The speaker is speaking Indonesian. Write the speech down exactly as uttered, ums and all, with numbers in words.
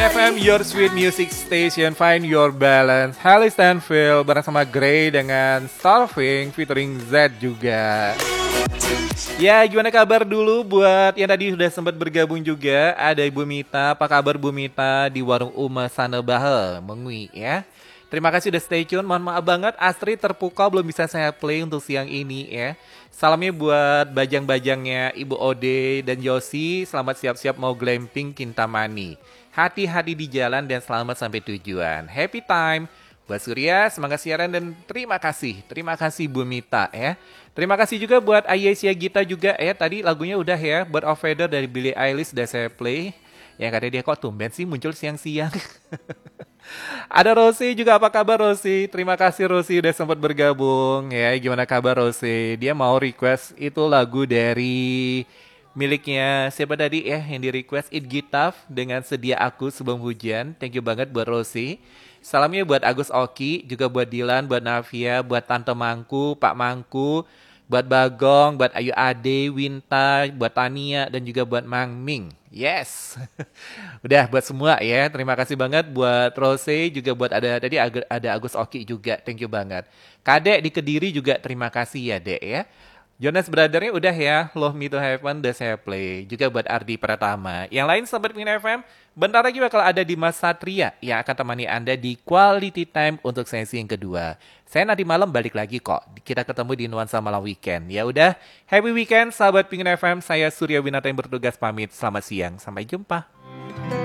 F M, your sweet music station, find your balance. Halle Stanfield bareng sama Grey dengan Starving featuring Z juga. Ya, gimana kabar dulu buat yang tadi sudah sempat bergabung juga. Ada Ibu Mita, apa kabar Bu Mita di Warung Uma sana Bahe, Mengui ya. Terima kasih udah stay tune. Mohon maaf banget Astrid terpukau belum bisa saya play untuk siang ini ya. Salamnya buat bajang-bajangnya Ibu Ode dan Yosi. Selamat siap-siap mau glamping Kintamani. Hati-hati di jalan dan selamat sampai tujuan. Happy time. Buat Surya, semangat siaran dan terima kasih. Terima kasih Bu Mita ya. Terima kasih juga buat Ayesya Gita juga ya. Tadi lagunya udah ya. Bird of Feather dari Billie Eilish udah saya play. Yang katanya dia kok tumben sih muncul siang-siang. Ada Rosi juga, apa kabar Rosi? Terima kasih Rosi udah sempat bergabung ya. Gimana kabar Rosi? Dia mau request itu lagu dari miliknya siapa tadi ya yang di request, It Gitaf dengan Sedia Aku Sebelum Hujan. Thank you banget buat Rosi. Salamnya buat Agus Oki, juga buat Dilan, buat Navia, buat Tante Mangku, Pak Mangku, buat Bagong, buat Ayu Ade, Winta, buat Tania, dan juga buat Mang Ming. Yes. Udah buat semua ya. Terima kasih banget buat Rose, juga buat ada tadi ada Agus Oki juga. Thank you banget. Kadek di Kediri juga terima kasih ya, Dek ya. Jonas Brother-nya udah ya, Love Me to Heaven udah saya play. Juga buat Ardi Pratama. Yang lain Sobat Pingin F M, bentar lagi bakal ada Dimas Satria yang akan temani Anda di Quality Time untuk sesi yang kedua. Saya nanti malam balik lagi kok. Kita ketemu di Nuansa Malam Weekend. Ya udah, happy weekend Sahabat Pingin F M. Saya Surya Winata yang bertugas pamit. Selamat siang, sampai jumpa.